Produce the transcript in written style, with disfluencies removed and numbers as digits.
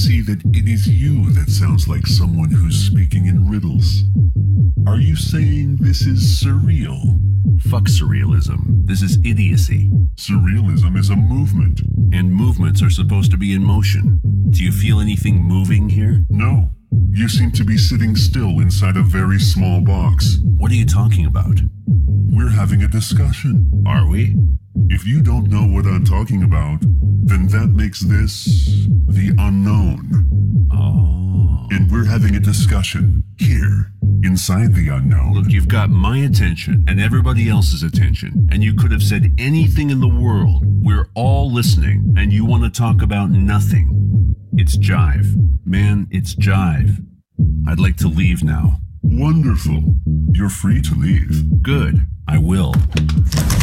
see that it is you that sounds like someone who's speaking in riddles. Are you saying this is surreal? Fuck surrealism. This is idiocy. Surrealism is a movement. And movements are supposed to be in motion. Do you feel anything moving here? No. You seem to be sitting still inside a very small box. What are you talking about? We're having a discussion. Are we? If you don't know what I'm talking about, then that makes this the unknown. Oh. And we're having a discussion here, inside the unknown. Look, you've got my attention and everybody else's attention, and you could have said anything in the world. We're all listening, and you want to talk about nothing. It's jive. Man, it's jive. I'd like to leave now. Wonderful. You're free to leave. Good. I will.